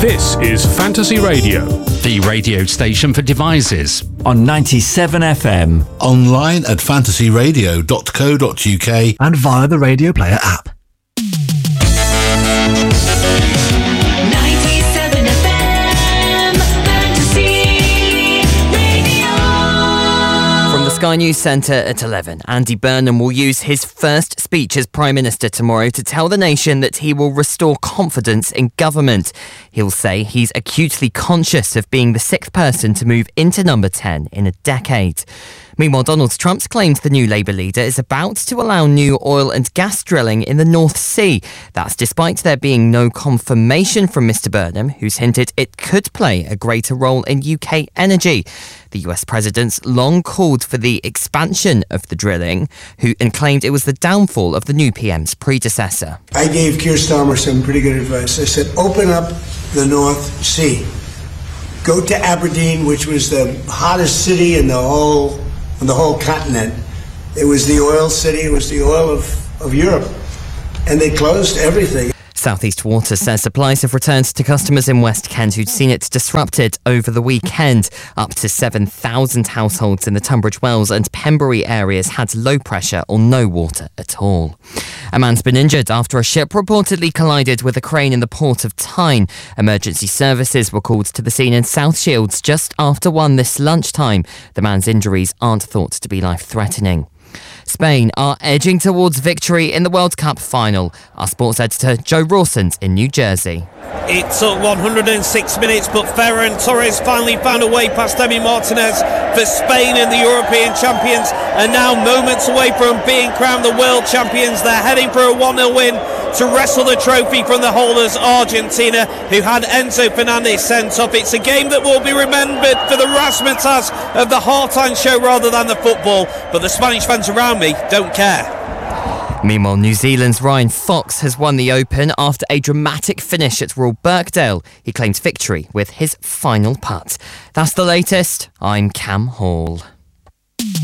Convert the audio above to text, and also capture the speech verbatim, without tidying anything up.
This is Fantasy Radio, the radio station for devices. On ninety-seven F M. Online at fantasy radio dot co dot uk. And via the Radio Player app. ninety-seven F M, Fantasy Radio. From the Sky News Centre at eleven, Andy Burnham will use his first speech as Prime Minister tomorrow to tell the nation that he will restore confidence in government. He'll say he's acutely conscious of being the sixth person to move into number ten in a decade. Meanwhile, Donald Trump's claimed the new Labour leader is about to allow new oil and gas drilling in the North Sea. That's despite there being no confirmation from Mister Burnham, who's hinted it could play a greater role in U K energy. The U S president's long called for the expansion of the drilling, who and claimed it was the downfall of the new P M's predecessor. I gave Keir Starmer some pretty good advice. I said, open up the North Sea. Go to Aberdeen, which was the hottest city in the whole on the whole continent. It was the oil city, it was the oil of, of Europe. And they closed everything. Southeast Water says supplies have returned to customers in West Kent who'd seen it disrupted over the weekend. Up to seven thousand households in the Tunbridge Wells and Pembury areas had low pressure or no water at all. A man's been injured after a ship reportedly collided with a crane in the port of Tyne. Emergency services were called to the scene in South Shields just after one this lunchtime. The man's injuries aren't thought to be life-threatening. Spain are edging towards victory in the World Cup final. Our sports editor Joe Rawson's in New Jersey. It took one hundred six minutes, but Ferran Torres finally found a way past Emi Martinez for Spain, and the European champions are now moments away from being crowned the world champions. They're heading for a one nil win to wrestle the trophy from the holders Argentina, who had Enzo Fernandez sent off. It's a game that will be remembered for the razzmatazz of the halftime show rather than the football, but the Spanish fans around me don't care. Meanwhile, New Zealand's Ryan Fox has won the Open after a dramatic finish at Royal Birkdale. He claims victory with his final putt. That's the latest. I'm Cam Hall.